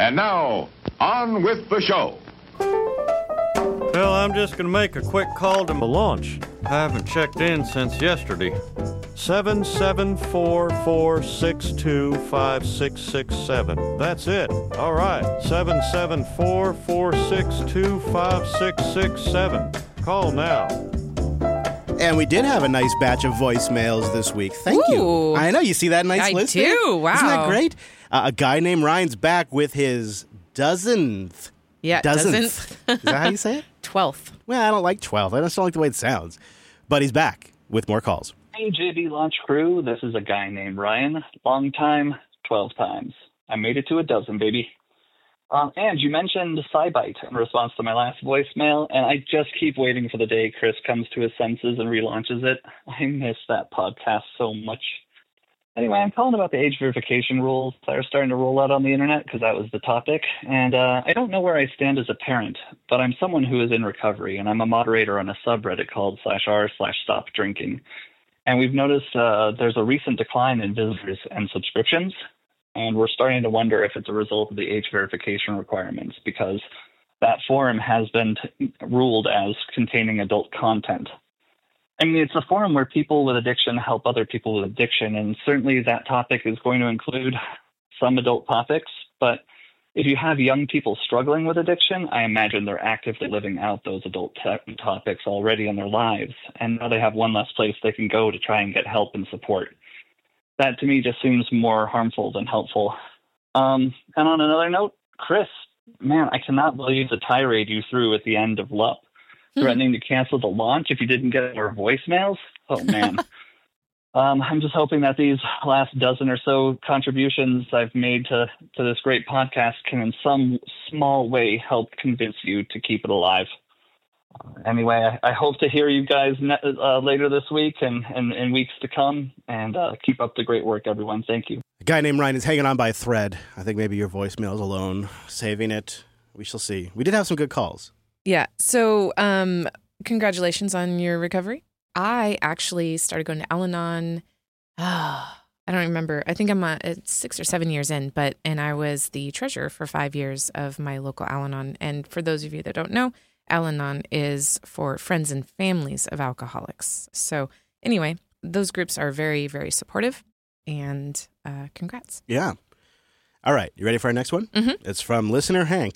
And now, on with the show. Well, I'm just going to make a quick call to the launch. I haven't checked in since yesterday. 774-462-5667. That's it. All right. 774-462-5667. Call now. And we did have a nice batch of voicemails this week. Thank you. I know. You see that nice list I there? do. Wow. Isn't that great? A guy named Ryan's back with his dozenth. Yeah, dozenth. Is that how you say it? 12th. Well, I don't like 12. I just don't like the way it sounds. But he's back with more calls. Hey, JB Launch Crew. This is a guy named Ryan. Long time, 12 times. I made it to a dozen, baby. And you mentioned SciBite in response to my last voicemail, and I just keep waiting for the day Chris comes to his senses and relaunches it. I miss that podcast so much. Anyway, I'm calling about the age verification rules that are starting to roll out on the internet because that was the topic. And I don't know where I stand as a parent, but I'm someone who is in recovery, and I'm a moderator on a subreddit called /r/stopdrinking. And we've noticed there's a recent decline in visitors and subscriptions. And we're starting to wonder if it's a result of the age verification requirements because that forum has been ruled as containing adult content. I mean, it's a forum where people with addiction help other people with addiction, and certainly that topic is going to include some adult topics. But if you have young people struggling with addiction, I imagine they're actively living out those adult topics already in their lives, and now they have one less place they can go to try and get help and support. That to me just seems more harmful than helpful. And on another note, Chris, man, I cannot believe the tirade you threw at the end of LUP, threatening to cancel the launch if you didn't get more voicemails. Oh, man. I'm just hoping that these last dozen or so contributions I've made to this great podcast can in some small way help convince you to keep it alive. Anyway, I hope to hear you guys later this week and in weeks to come. And keep up the great work, everyone. Thank you. A guy named Ryan is hanging on by a thread. I think maybe your voicemail's alone, saving it. We shall see. We did have some good calls. Yeah. So congratulations on your recovery. I actually started going to Al-Anon. I don't remember. I think I'm 6 or 7 years in, and I was the treasurer for 5 years of my local Al-Anon. And for those of you that don't know, Al-Anon is for friends and families of alcoholics. So anyway, those groups are very, very supportive, and congrats. Yeah. All right. You ready for our next one? Mm-hmm. It's from listener Hank.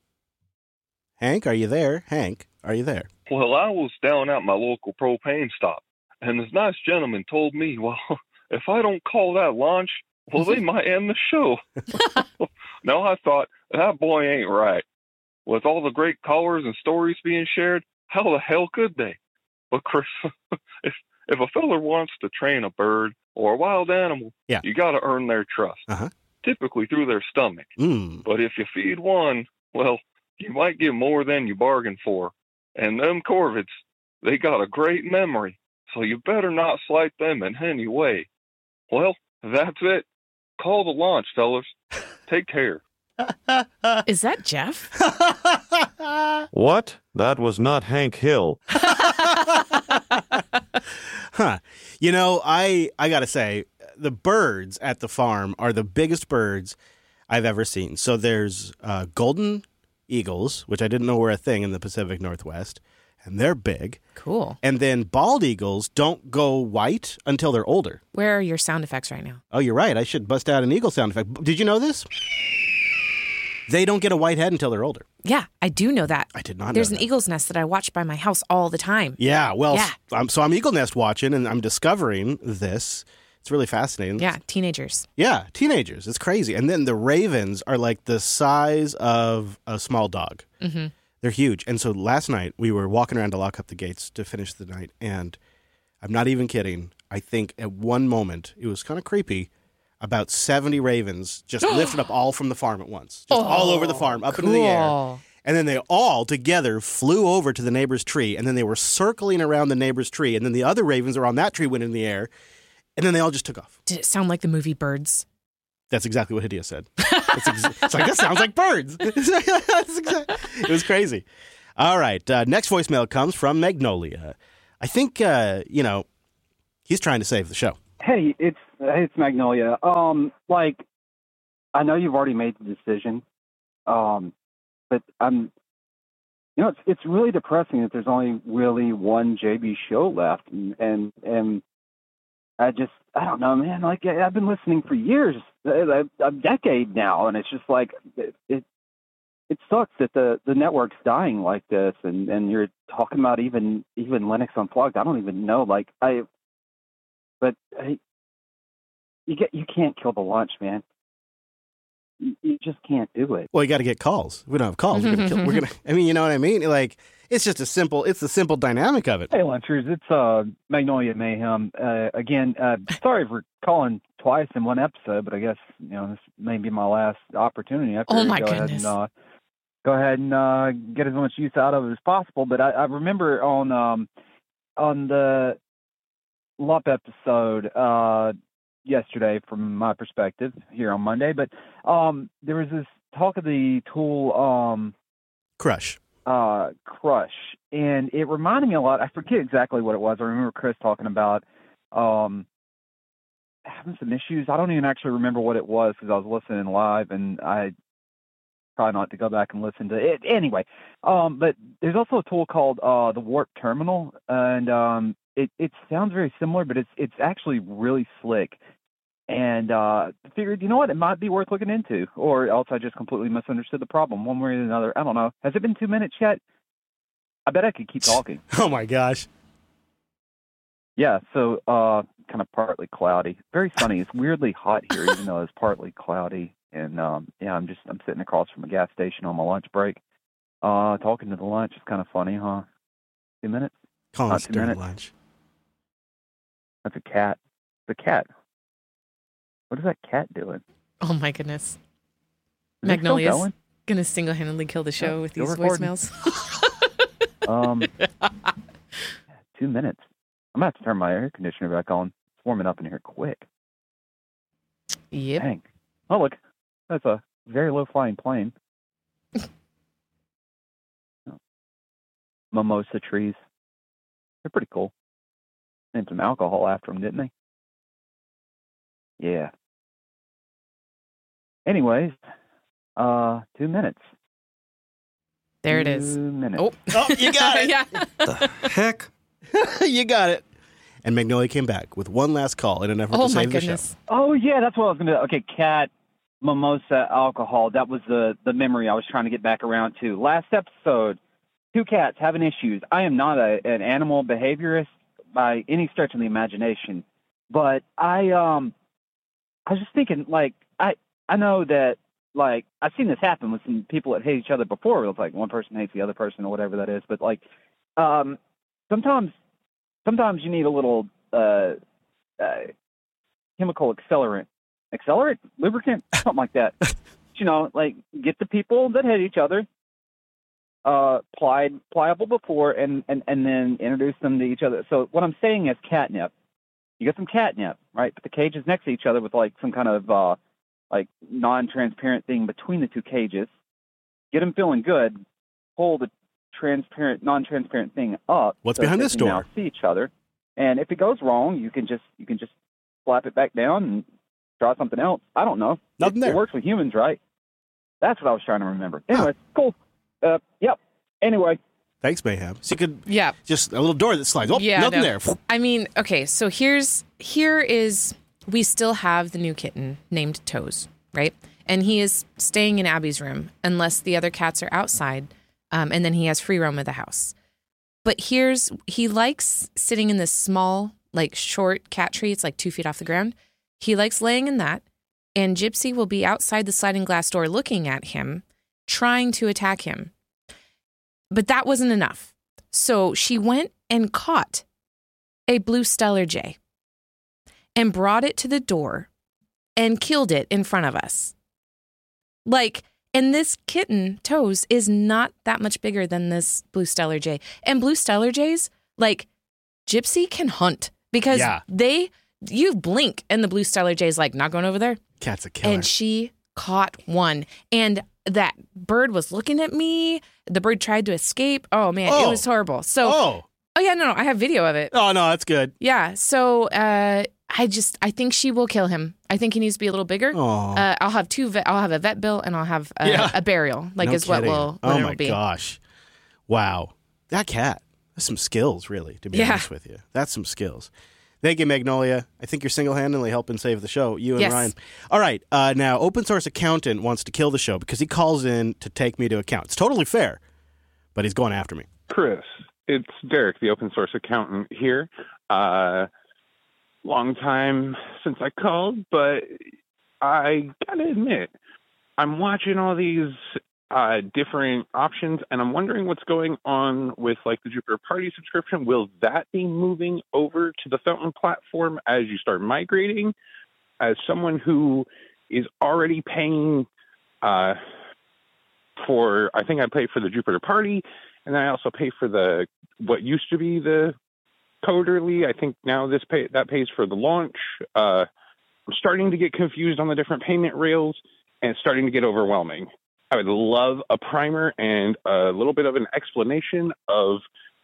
Hank, are you there? Hank, are you there? Well, I was down at my local propane stop, and this nice gentleman told me, well, if I don't call that launch, well, they might end the show. Now, I thought, that boy ain't right. With all the great callers and stories being shared, how the hell could they? But Chris, if a feller wants to train a bird or a wild animal, you got to earn their trust, typically through their stomach. But if you feed one, well, you might get more than you bargained for. And them corvids, they got a great memory, so you better not slight them in any way. Well, that's it. Call the launch, fellas. Take care. Is that Jeff? What? That was not Hank Hill. You know, I got to say, the birds at the farm are the biggest birds I've ever seen. So there's golden eagles, which I didn't know were a thing in the Pacific Northwest, and they're big. Cool. And then bald eagles don't go white until they're older. Where are your sound effects right now? Oh, you're right. I should bust out an eagle sound effect. Did you know this? They don't get a white head until they're older. Yeah, I do know that. I did not know There's that. an eagle's nest that I watch by my house all the time. Yeah, well, I'm eagle nest watching, and I'm discovering this. It's really fascinating. Yeah, teenagers. Yeah, teenagers. It's crazy. And then the ravens are like the size of a small dog. Mm-hmm. They're huge. And so last night, we were walking around to lock up the gates to finish the night, and I'm not even kidding. I think at one moment, it was kind of creepy, about 70 ravens just lifted up all from the farm at once. Just all over the farm, up into the air. And then they all together flew over to the neighbor's tree, and then they were circling around the neighbor's tree, and then the other ravens around that tree went in the air, and then they all just took off. Did it sound like the movie Birds? That's exactly what Hideo said. It's like, that sounds like birds. It was crazy. All right, next voicemail comes from Magnolia. I think, he's trying to save the show. Hey, it's Magnolia. I know you've already made the decision But it's really depressing that there's only really one JB show left, and I don't know, man. Like I've been listening for years, a decade now, and it's just like it sucks that the network's dying like this, and you're talking about even Linux Unplugged. I don't even know, you can't kill the launch, man. You just can't do it. Well, you got to get calls. We don't have calls. We're gonna. I mean, you know what I mean? Like, it's just the simple dynamic of it. Hey, Lunchers, it's Magnolia Mayhem again. Sorry for calling twice in one episode, but I guess this may be my last opportunity. Oh my goodness! Go ahead and get as much use out of it as possible. But I remember on the LUP episode yesterday, from my perspective here on Monday, but there was this talk of the tool Crush, and it reminded me a lot. I forget exactly what it was. I remember Chris talking about having some issues. I don't even actually remember what it was because I was listening live, and I try not to go back and listen to it anyway. But there's also a tool called the Warp Terminal, and it sounds very similar, but it's actually really slick. And figured, it might be worth looking into, or else I just completely misunderstood the problem one way or another. I don't know. Has it been 2 minutes yet? I bet I could keep talking. Oh my gosh. Yeah, so kind of partly cloudy. Very sunny. It's weirdly hot here, even though it's partly cloudy. And I'm sitting across from a gas station on my lunch break, talking to the lunch. It's kind of funny, huh? 2 minutes? Calling us 2 during minutes. lunch. That's a cat. The cat. What is that cat doing? Oh my goodness. Is it still Magnolia's going? gonna single-handedly kill the show with still these recording. voicemails. 2 minutes. I'm gonna have to turn my air conditioner back on. It's warming up in here quick. Yep. Dang. Oh look, that's a very low-flying plane. Mimosa trees. They're pretty cool. Named some alcohol after them, didn't they? Yeah. Anyways, 2 minutes. There it is. 2 minutes. Oh, you got it. yeah. The heck? You got it. And Magnolia came back with one last call in an effort Oh to my save the show. goodness. Oh yeah, that's what I was gonna. Okay, cat, mimosa, alcohol. That was the memory I was trying to get back around to. Last episode, 2 cats having issues. I am not an animal behaviorist by any stretch of the imagination, but I was just thinking, like, I know that, like, I've seen this happen with some people that hate each other before. It's like one person hates the other person or whatever that is. But like, sometimes you need a little chemical accelerant, lubricant, something like that. Like get the people that hate each other pliable before, and then introduce them to each other. So what I'm saying is catnip. You get some catnip, right? Put the cages next to each other with like some kind of like non-transparent thing between the 2 cages. Get them feeling good. Pull the non-transparent thing up. What's so behind they this can door? now see each other. And if it goes wrong, you can just slap it back down and try something else. I don't know. Nothing there. It works with humans, right? That's what I was trying to remember. Anyway, cool. Yep. Anyway. Thanks, Mayhem. So you could Yeah. just a little door that slides. Oh, Yeah, nothing no. there. I mean, okay, so we still have the new kitten named Toes, right? And he is staying in Abby's room unless the other cats are outside, and then he has free roam of the house. But he likes sitting in this small, like, short cat tree. It's like 2 feet off the ground. He likes laying in that, and Gypsy will be outside the sliding glass door looking at him, trying to attack him. But that wasn't enough. So she went and caught a blue Stellar Jay and brought it to the door and killed it in front of us. Like, and this kitten, Toes, is not that much bigger than this blue Stellar Jay. And blue Stellar Jays, like, Gypsy can hunt because you blink and the blue Stellar Jay's like, not going over there. Cat's a killer. And she caught one. And that bird was looking at me. The bird tried to escape. Oh, man, it was horrible. So, oh yeah, no, I have video of it. Oh, no, that's good. Yeah. So I think she will kill him. I think he needs to be a little bigger. Aw. I'll have I'll have a vet bill and I'll have a burial. Like No is what kidding. what Oh it'll my be. gosh. Wow. That cat. That's some skills, really, to be honest with you. That's some skills. Thank you, Magnolia. I think you're single-handedly helping save the show, you and Yes. Ryan. All right. Now, Open Source Accountant wants to kill the show because he calls in to take me to account. It's totally fair, but he's going after me. Chris, it's Derek, the open source accountant here. Long time since I called, but I gotta admit, I'm watching all these different options, and I'm wondering what's going on with like the Jupiter Party subscription. Will that be moving over to the Fountain platform as you start migrating? As someone who is already paying for, I think I pay for the Jupiter Party, and then I also pay for what used to be the Coderly. I think now that pays for the launch. I'm starting to get confused on the different payment rails, and it's starting to get overwhelming. I would love a primer and a little bit of an explanation of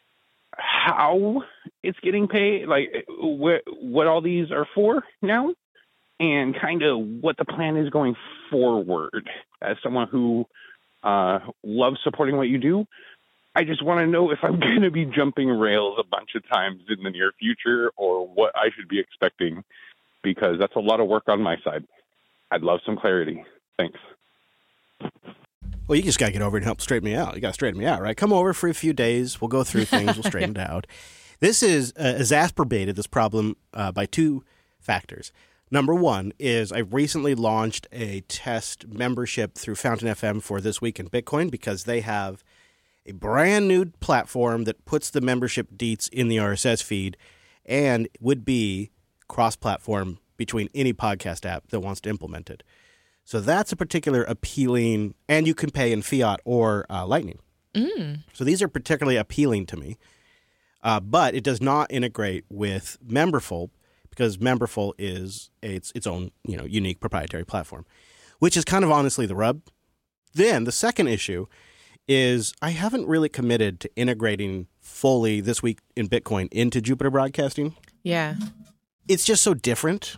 how it's getting paid, like what all these are for now, and kind of what the plan is going forward. As someone who loves supporting what you do, I just want to know if I'm going to be jumping rails a bunch of times in the near future or what I should be expecting, because that's a lot of work on my side. I'd love some clarity. Thanks. Well, you just got to get over it and help straighten me out. You got to straighten me out, right? Come over for a few days. We'll go through things. We'll straighten it out. This is exacerbated, this problem, by two factors. Number one is I recently launched a test membership through Fountain FM for This Week in Bitcoin because they have a brand new platform that puts the membership deets in the RSS feed and would be cross-platform between any podcast app that wants to implement it. So that's a particular appealing, and you can pay in fiat or Lightning. So these are particularly appealing to me, but it does not integrate with Memberful because Memberful is its own unique proprietary platform, which is kind of honestly the rub. Then the second issue is I haven't really committed to integrating fully This Week in Bitcoin into Jupiter Broadcasting. Yeah. It's just so different,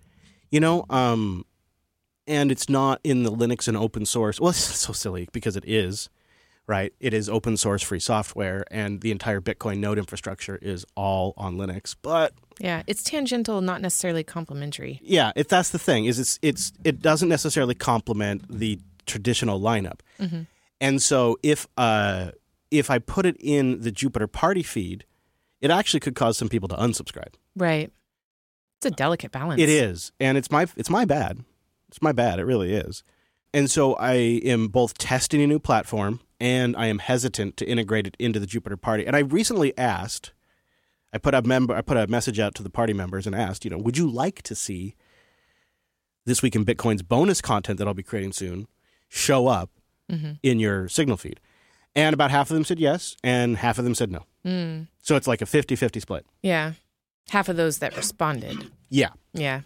and it's not in the Linux and open source. Well, it's so silly because it is, right? It is open source free software, and the entire Bitcoin node infrastructure is all on Linux. But yeah, it's tangential, not necessarily complementary. yeah, that's the thing is it doesn't necessarily complement the traditional lineup. Mm-hmm. And so if I put it in the Jupiter Party feed, it actually could cause some people to unsubscribe. Right. It's a delicate balance. It is, and it's my bad. It's my bad. It really is. And so I am both testing a new platform and I am hesitant to integrate it into the Jupiter Party. And I recently asked, I put a message out to the party members and asked, would you like to see This Week in Bitcoin's bonus content that I'll be creating soon show up in your Signal feed? And about half of them said yes, and half of them said no. So it's like a 50-50 split. Yeah. Half of those that responded. Yeah. Yeah.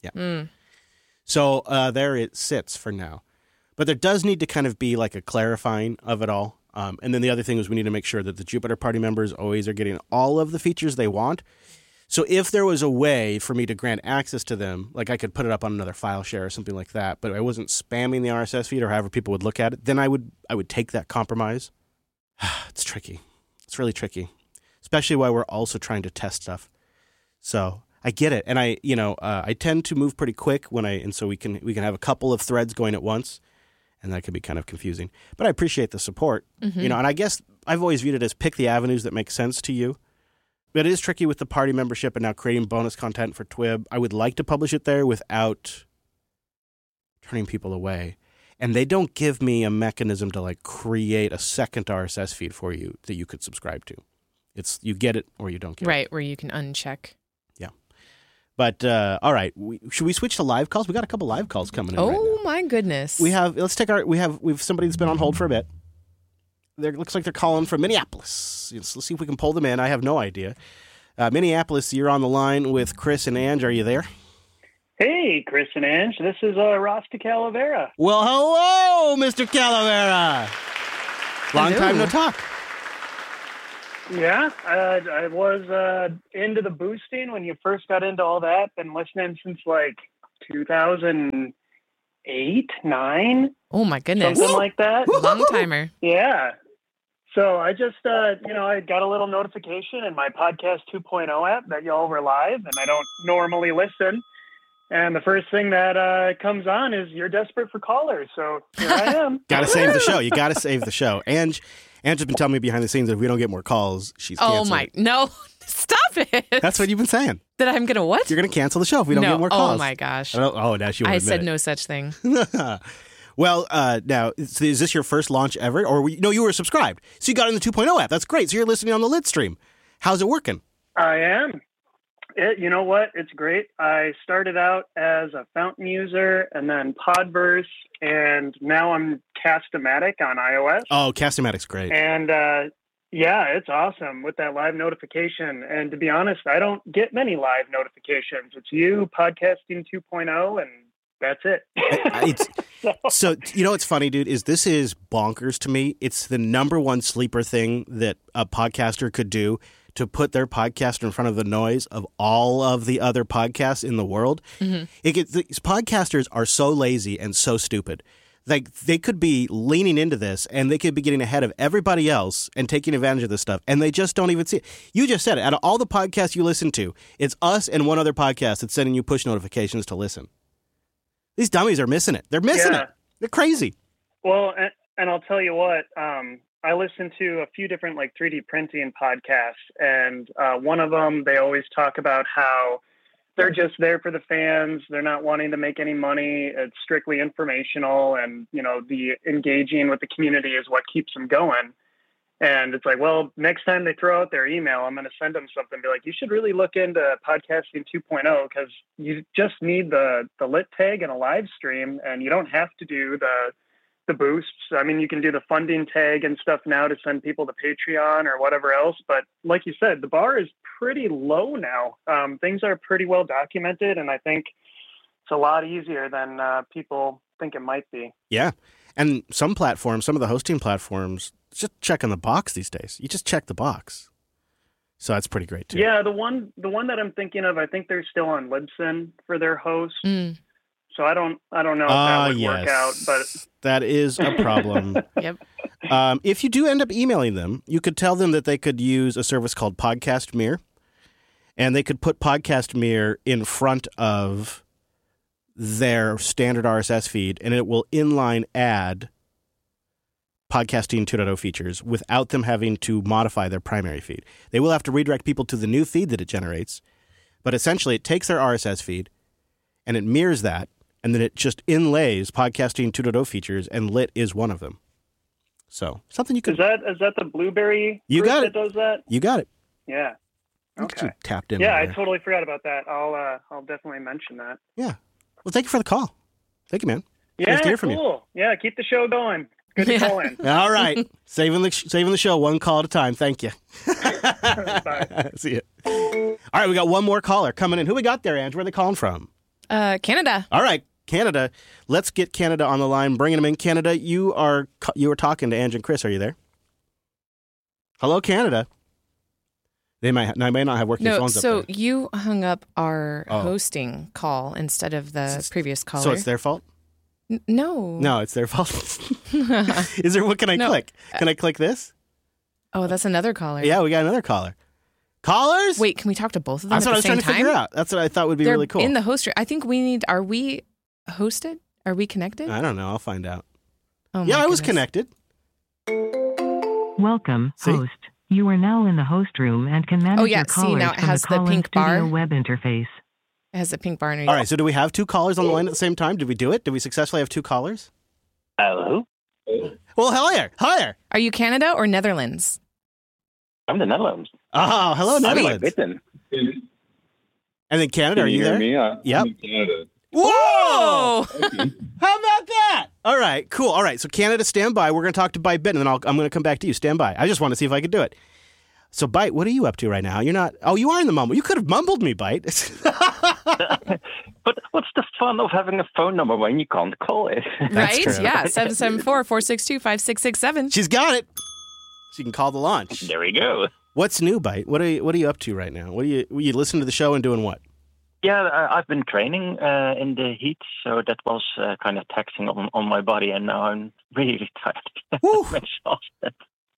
So there it sits for now. But there does need to kind of be like a clarifying of it all. And then the other thing is we need to make sure that the Jupiter Party members always are getting all of the features they want. So if there was a way for me to grant access to them, like I could put it up on another file share or something like that, but I wasn't spamming the RSS feed or however people would look at it, then I would take that compromise. It's tricky. It's really tricky, especially while we're also trying to test stuff. So I get it, and I tend to move pretty quick so we can have a couple of threads going at once, and that can be kind of confusing. But I appreciate the support, and I guess I've always viewed it as pick the avenues that make sense to you. But it is tricky with the party membership and now creating bonus content for Twib. I would like to publish it there without turning people away. And they don't give me a mechanism to like create a second RSS feed for you that you could subscribe to. It's you get it or you don't get it. Right, where you can uncheck. Yeah. But all right, should we switch to live calls? We got a couple live calls coming in. Oh my goodness. We have somebody that's been on hold for a bit. Looks like they're calling from Minneapolis. Let's see if we can pull them in. I have no idea. Minneapolis, you're on the line with Chris and Ange. Are you there? Hey, Chris and Ange. This is Ross de Calavera. Well, hello, Mr. Calavera. Long time no talk. Yeah, I was into the boosting when you first got into all that. Been listening since like 2008, 9. Oh my goodness. Something like that. Long timer. Yeah. So I just, I got a little notification in my Podcast 2.0 app that y'all were live, and I don't normally listen. And the first thing that comes on is you're desperate for callers. So here I am. Got to save the show. You got to save the show. Ange has been telling me behind the scenes that if we don't get more calls, she's canceling. No, stop it. That's what you've been saying. That I'm going to what? You're going to cancel the show if we don't get more calls. Oh my gosh. Now she won't I admit said it. no such thing. Well, now, is this your first launch ever? Or you were subscribed. So you got in the 2.0 app. That's great. So you're listening on the Lit stream. How's it working? I am. You know what? It's great. I started out as a Fountain user and then Podverse, and now I'm Cast-O-Matic on iOS. Oh, Cast-O-Matic's great. And yeah, it's awesome with that live notification. And to be honest, I don't get many live notifications. It's you, Podcasting 2.0, and that's it. So, you know what's funny, dude, is this is bonkers to me. It's the number one sleeper thing that a podcaster could do, to put their podcast in front of the noise of all of the other podcasts in the world. Mm-hmm. These podcasters are so lazy and so stupid. Like, they could be leaning into this and they could be getting ahead of everybody else and taking advantage of this stuff, and they just don't even see it. You just said it. Out of all the podcasts you listen to, it's us and one other podcast that's sending you push notifications to listen. These dummies are missing it. They're missing it. They're crazy. Well, and I'll tell you what, I listen to a few different like 3D printing podcasts, and one of them, they always talk about how they're just there for the fans. They're not wanting to make any money. It's strictly informational, and the engaging with the community is what keeps them going. And it's like, well, next time they throw out their email, I'm going to send them something. Be like, you should really look into Podcasting 2.0, because you just need the lit tag and a live stream, and you don't have to do the boosts. I mean, you can do the funding tag and stuff now to send people to Patreon or whatever else. But like you said, the bar is pretty low now. Things are pretty well documented, and I think it's a lot easier than people think it might be. Yeah. And some platforms, some of the hosting platforms, just checking the box these days. You just check the box. So that's pretty great too. Yeah, the one that I'm thinking of, I think they're still on Libsyn for their host. Mm. So I don't know if that would work out, but that is a problem. Yep. If you do end up emailing them, you could tell them that they could use a service called Podcast Mirror, and they could put Podcast Mirror in front of their standard RSS feed, and it will inline add Podcasting 2.0 features without them having to modify their primary feed. They will have to redirect people to the new feed that it generates, but essentially it takes their RSS feed and it mirrors that, and then it just inlays Podcasting 2.0 features, and Lit is one of them. So something you could... Is that the Blueberry you got it. that does that? You got it. Yeah. Okay. Tapped in. Yeah, I totally forgot about that. I'll definitely mention that. Yeah. Well, thank you for the call. Thank you, man. Yeah, nice to hear from cool. Yeah, keep the show going. Good to call in. All right. saving the show one call at a time. Thank you. Bye. See you. All right, we got one more caller coming in. Who we got there, Ange? Where are they calling from? Canada. All right, Canada. Let's get Canada on the line. Bringing them in. Canada, you were talking to Ange and Chris. Are you there? Hello, Canada. They may not have working phones up there. So you hung up our hosting call instead of the previous caller. So it's their fault? No. No, it's their fault. Is there? What can I click? Can I click this? Oh, that's another caller. Yeah, we got another caller. Callers? Wait, can we talk to both of them That's what I was trying to figure out. That's what I thought would be really cool. In the host room. I think we need... Are we hosted? Are we connected? I don't know. I'll find out. Oh, yeah, I was connected. Welcome, host. You are now in the host room and can manage your callers now it from has the the call-in pink studio bar. web interface. It has a pink bar. All right, so do we have two callers on the line at the same time? Did we do it? Did we successfully have two callers? Hello? Well, hi. Are you Canada or Netherlands? I'm the Netherlands. Oh, hello, Netherlands. And then Canada, are you there? Me? Yep. I'm in Canada. Whoa! How about that? All right, cool. All right, so Canada, stand by. We're going to talk to Bite Bit, and then I'm going to come back to you. Stand by. I just want to see if I could do it. So, Bite, what are you up to right now? You're not... Oh, you are in the mumble. You could have mumbled me, Bite. But what's the fun of having a phone number when you can't call it? Right? Yeah, 774-462-5667. She's got it. She can call the launch. There we go. What's new, Bite? What are you up to right now? You listening to the show and doing what? Yeah, I've been training in the heat, so that was kind of taxing on my body, and now I'm really tired. I'm exhausted.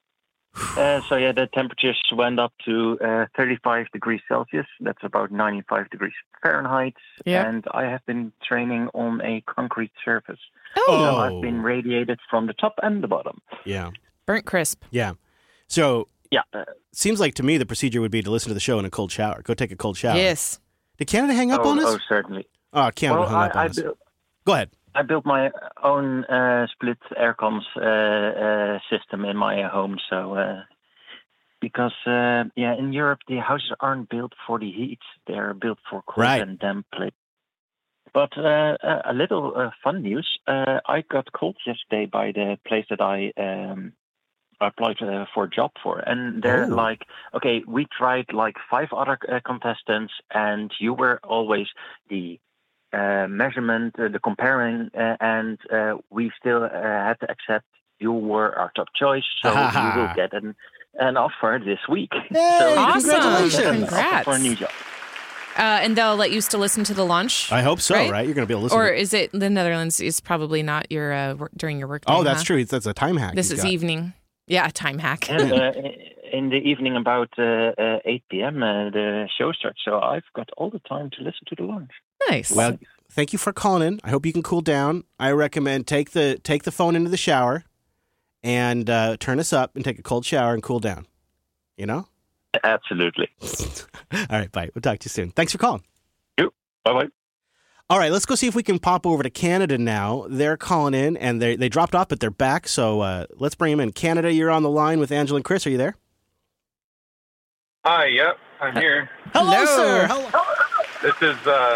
So yeah, the temperatures went up to 35 degrees Celsius. That's about 95 degrees Fahrenheit. Yeah. And I have been training on a concrete surface. Oh. So I've been radiated from the top and the bottom. Yeah. Burnt crisp. Yeah. So yeah, seems like to me the procedure would be to listen to the show in a cold shower. Go take a cold shower. Yes. Did Canada hang up on us? Oh, certainly. Oh, Canada hung up on us. Go ahead. I built my own split air comms system in my home. So, because in Europe the houses aren't built for the heat; they're built for cold and damp place. But a little fun news: I got called yesterday by the place that I applied for a job for, and they're like, "Okay, we tried like 5 other contestants, and you were always the." Measurement, the comparing, and we still had to accept you were our top choice, so you will get an offer this week. Hey, so awesome! Congratulations! Congrats. For a new job. And they'll let you still listen to the launch. I hope so. Right? You're going to be able to listen. Or to is it the Netherlands? Is probably not your during your work. Oh, that's true. That's a time hack. This is evening. Yeah, a time hack. And in the evening, about 8 p.m., the show starts. So I've got all the time to listen to the launch. Nice. Well, thank you for calling in. I hope you can cool down. I recommend take the phone into the shower and turn us up and take a cold shower and cool down. You know? Absolutely. All right, bye. We'll talk to you soon. Thanks for calling. Yep. Bye-bye. All right, let's go see if we can pop over to Canada now. They're calling in, and they dropped off, but they're back. So let's bring them in. Canada, you're on the line with Angela and Chris. Are you there? Hi, yep, I'm here. Hello, sir. Hello. This is,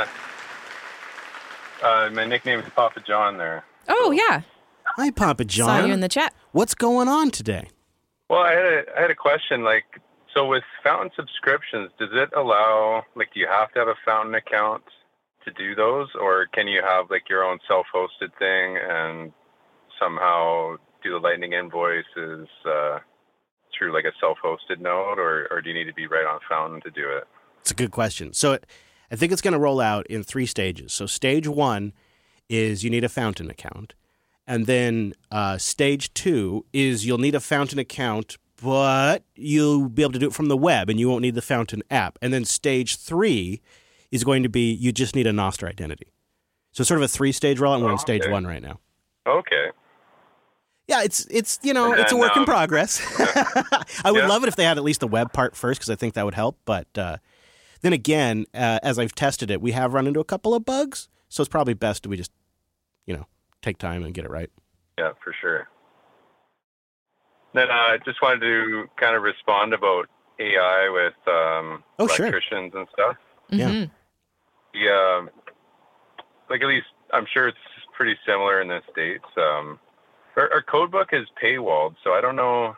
my nickname is Papa John there. Oh, yeah. Hi, Papa John. Saw you in the chat. What's going on today? Well, I had a question, like, so with Fountain subscriptions, does it allow, like, do you have to have a Fountain account to do those, or can you have, like, your own self-hosted thing and somehow do the Lightning invoices through, like, a self-hosted node, or do you need to be right on Fountain to do it? It's a good question. So I think it's going to roll out in 3 stages. So stage 1 is you need a Fountain account. And then stage 2 is you'll need a Fountain account, but you'll be able to do it from the web, and you won't need the Fountain app. And then stage 3 is going to be you just need a Nostr identity. So sort of a 3-stage rollout, and we're on stage 1 right now. Okay. Yeah, it's you know, it's a work in progress. I would love it if they had at least the web part first, because I think that would help. But then again, as I've tested it, we have run into a couple of bugs. So it's probably best that we just, take time and get it right. Yeah, for sure. Then I just wanted to kind of respond about AI with electricians and stuff. Yeah. Yeah. Like, at least I'm sure it's pretty similar in the States. Our code book is paywalled, so I don't know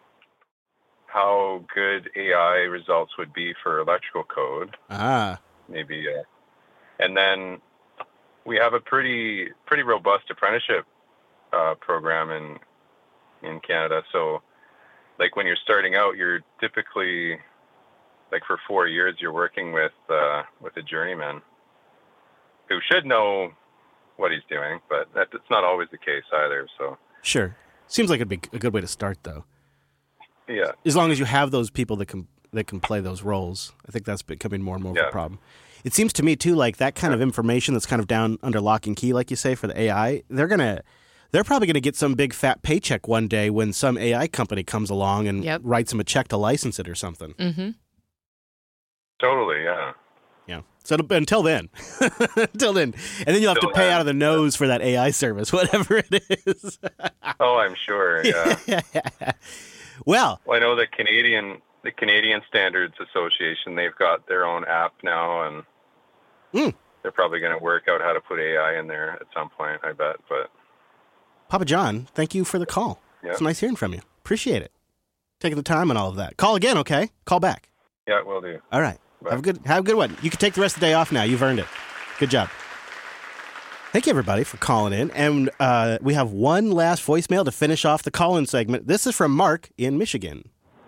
how good AI results would be for electrical code. Maybe. And then we have a pretty robust apprenticeship program in Canada. So, like, when you're starting out, you're typically, like, for 4 years, you're working with a journeyman who should know what he's doing, but that's not always the case either. So Sure. Seems like it'd be a good way to start, though. Yeah. As long as you have those people that can play those roles. I think that's becoming more and more of a problem. It seems to me, too, like that kind of information that's kind of down under lock and key, like you say, for the AI, they're probably going to get some big fat paycheck one day when some AI company comes along and writes them a check to license it or something. Mm-hmm. Totally, yeah. Yeah. So until then. And then you'll have to pay out of the nose for that AI service, whatever it is. Oh, I'm sure, yeah. Well, I know the Canadian Standards Association, they've got their own app now, and they're probably going to work out how to put AI in there at some point, I bet. But Papa John, thank you for the call. Yeah. It's nice hearing from you. Appreciate it. Taking the time and all of that. Call again, okay? Call back. Yeah, will do. All right. Bye. Have a good one. You can take the rest of the day off now. You've earned it. Good job. Thank you, everybody, for calling in. And we have one last voicemail to finish off the call-in segment. This is from Mark in Michigan.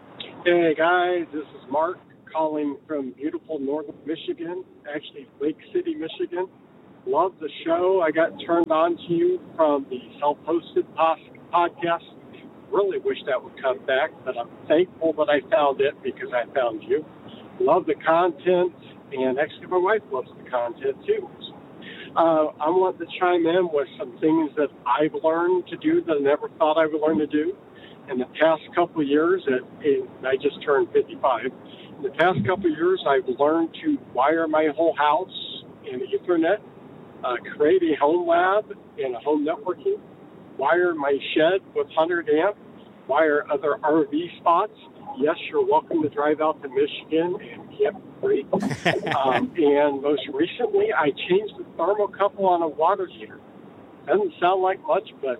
Hey guys, this is Mark calling from beautiful northern Michigan, actually Lake City, Michigan. Love the show. I got turned on to you from the self-hosted podcast. Really wish that would come back, but I'm thankful that I found it because I found you. Love the content, and actually my wife loves the content too. I want to chime in with some things that I've learned to do that I never thought I would learn to do. In the past couple of years, I just turned 55. In the past couple of years, I've learned to wire my whole house in Ethernet, create a home lab and a home networking, wire my shed with 100 amp, wire other RV spots. Yes, you're welcome to drive out to Michigan and camp free. And most recently, I changed the thermocouple on a water heater. Doesn't sound like much, but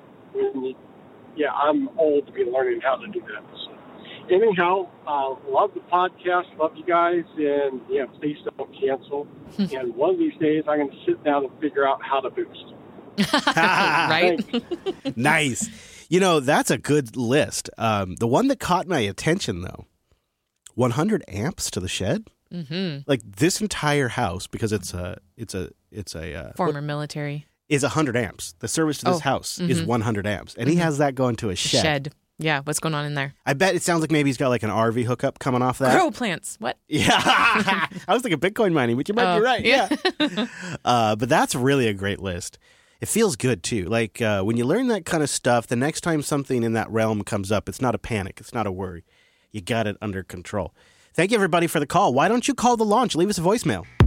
I'm old to be learning how to do that. So, anyhow, love the podcast, love you guys, and please don't cancel. And one of these days, I'm going to sit down and figure out how to boost. Right? Nice. You know, that's a good list. The one that caught my attention, though, 100 amps to the shed. Mm-hmm. Like this entire house, because it's a former military, is 100 amps. The service to this house is 100 amps, and he has that going to a shed. Yeah, what's going on in there? I bet it sounds like maybe he's got like an RV hookup coming off that. Grow plants. What? Yeah, I was thinking Bitcoin mining, but you might be right. Yeah, but that's really a great list. It feels good, too. Like, when you learn that kind of stuff, the next time something in that realm comes up, it's not a panic. It's not a worry. You got it under control. Thank you, everybody, for the call. Why don't you call the launch? Leave us a voicemail.